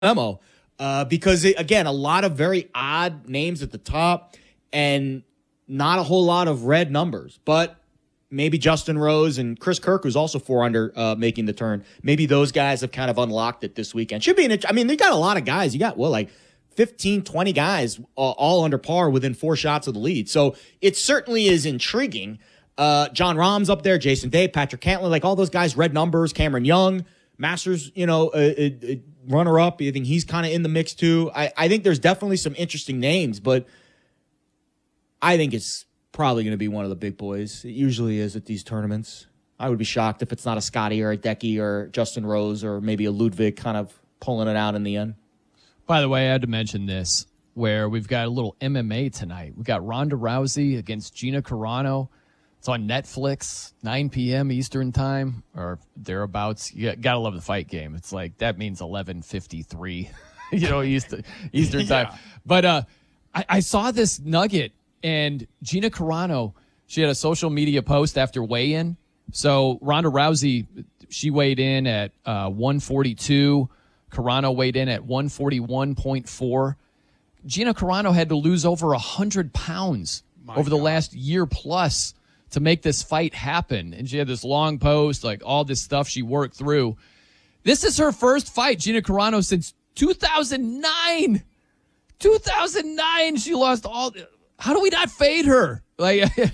memo because, again, a lot of very odd names at the top and not a whole lot of red numbers. But maybe Justin Rose and Chris Kirk, who's also 4 under making the turn, maybe those guys have kind of unlocked it this weekend. Should be they got a lot of guys. You got, 15, 20 guys all under par within 4 shots of the lead. So it certainly is intriguing. John Rahm's up there, Jason Day, Patrick Cantlay, all those guys, red numbers, Cameron Young, Masters, runner-up. I think he's kind of in the mix too. I think there's definitely some interesting names, but I think it's probably going to be one of the big boys. It usually is at these tournaments. I would be shocked if it's not a Scotty or a Decky or Justin Rose or maybe a Ludwig kind of pulling it out in the end. By the way, I had to mention this, where we've got a little MMA tonight. We've got Ronda Rousey against Gina Carano. It's on Netflix, 9 p.m. Eastern time or thereabouts. You got to love the fight game. It's like that means 11:53, Eastern time. But I saw this nugget, and Gina Carano, she had a social media post after weigh-in. So Ronda Rousey, she weighed in at 142. Carano weighed in at 141.4. Gina Carano had to lose over 100 pounds over the last year plus to make this fight happen. And she had this long post, all this stuff she worked through. This is her first fight, Gina Carano, since 2009. 2009, she lost all. How do we not fade her? Ronda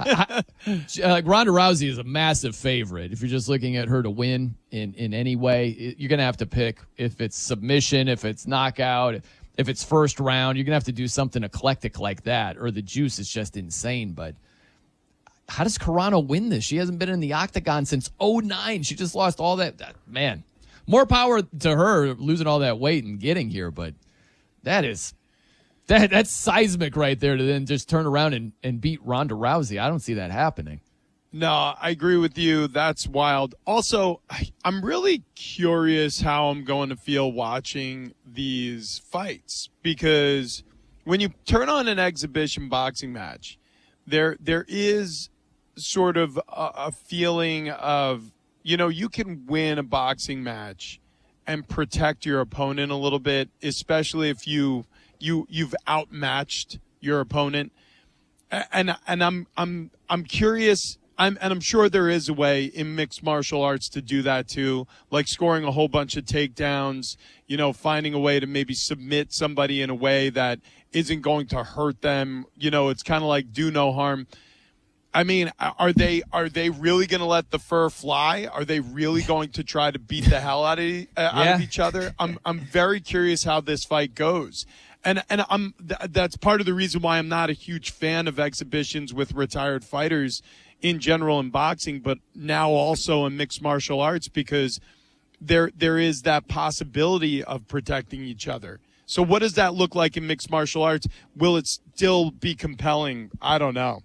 Rousey is a massive favorite. If you're just looking at her to win in any way, you're going to have to pick if it's submission, if it's knockout, if it's first round. You're going to have to do something eclectic like that, or the juice is just insane. But how does Carano win this? She hasn't been in the octagon since 2009. She just lost all that. Man, more power to her losing all that weight and getting here, but that's seismic right there to then just turn around and beat Ronda Rousey. I don't see that happening. No, I agree with you. That's wild. Also, I'm really curious how I'm going to feel watching these fights, because when you turn on an exhibition boxing match, there is sort of a feeling of, you can win a boxing match and protect your opponent a little bit, especially if you've outmatched your opponent. And I'm curious, and I'm sure there is a way in mixed martial arts to do that too, like scoring a whole bunch of takedowns, finding a way to maybe submit somebody in a way that isn't going to hurt them. It's kind of like do no harm. I mean, are they really going to let the fur fly? Are they really going to try to beat the hell out of each other? I'm very curious how this fight goes. And that's part of the reason why I'm not a huge fan of exhibitions with retired fighters in general in boxing, but now also in mixed martial arts, because there is that possibility of protecting each other. So what does that look like in mixed martial arts? Will it still be compelling? I don't know.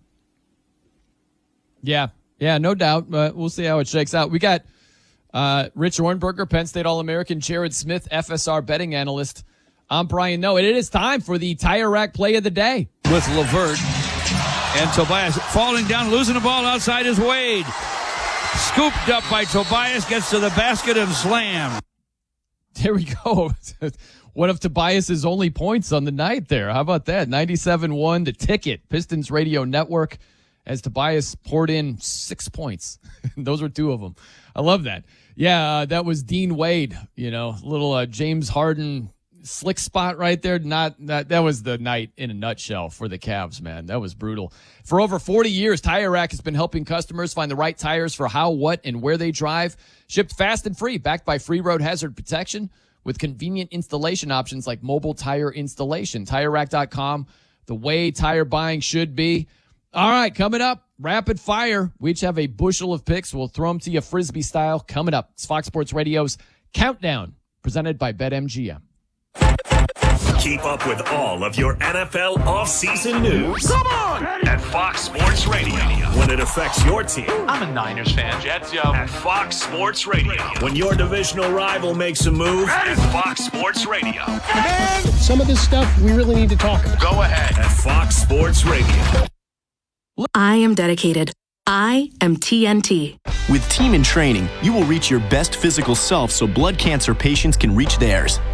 Yeah, no doubt. We'll see how it shakes out. We got Rich Ornberger, Penn State All-American, Jared Smith, FSR betting analyst. I'm Brian Noe, and it is time for the Tire Rack play of the day. With LeVert and Tobias falling down, losing the ball outside is Wade. Scooped up by Tobias, gets to the basket and slam. There we go. One of Tobias's only points on the night there. How about that? 97-1, the ticket, Pistons Radio Network, as Tobias poured in 6 points. Those were 2 of them. I love that. Yeah, that was Dean Wade, little James Harden slick spot right there. That was the night in a nutshell for the Cavs, man. That was brutal. For over 40 years, Tire Rack has been helping customers find the right tires for how, what, and where they drive. Shipped fast and free, backed by free road hazard protection with convenient installation options like mobile tire installation. TireRack.com, the way tire buying should be. All right, coming up, rapid fire. We each have a bushel of picks. We'll throw them to you Frisbee style. Coming up, it's Fox Sports Radio's Countdown, presented by BetMGM. Keep up with all of your NFL offseason news. Come on! At Fox Sports Radio. When it affects your team. I'm a Niners fan. Jets, yo. At Fox Sports Radio. When your divisional rival makes a move. At Fox Sports Radio. And some of this stuff we really need to talk about. Go ahead. At Fox Sports Radio. I am dedicated. I am TNT. With Team in Training, you will reach your best physical self so blood cancer patients can reach theirs.